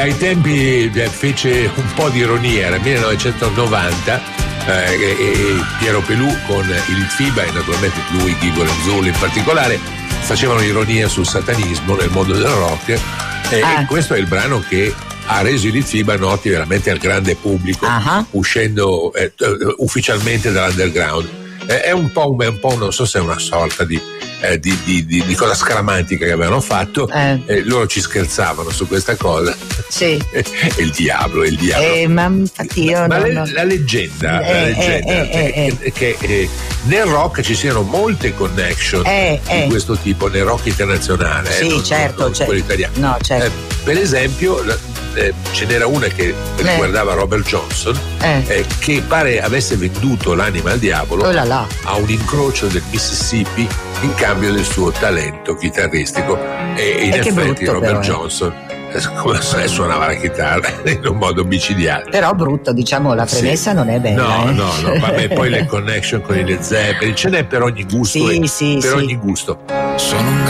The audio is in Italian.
ai tempi fece un po' di ironia, era 1990, e Piero Pelù con i Litfiba e naturalmente lui, Guy Lorenzulli in particolare, facevano ironia sul satanismo nel mondo del rock, e questo è il brano che ha reso i Litfiba noti veramente al grande pubblico, uscendo ufficialmente dall'underground. È un po', non so se è una sorta di cosa scaramantica che avevano fatto, loro ci scherzavano su questa cosa. Sì. Il diavolo. Ma infatti io la leggenda è che nel rock ci siano molte connection di questo tipo, nel rock internazionale. Sì, certo. Quello italiano. No, certo. Per esempio, ce n'era una che riguardava Robert Johnson, che pare avesse venduto l'anima al diavolo a un incrocio del Mississippi in cambio del suo talento chitarristico, e in effetti Robert Johnson suonava la chitarra in un modo micidiale. Però brutto, diciamo, la premessa non è bella. No, vabbè, poi le connection con i Led Zeppelin ce n'è per ogni gusto. Ogni gusto. Sono un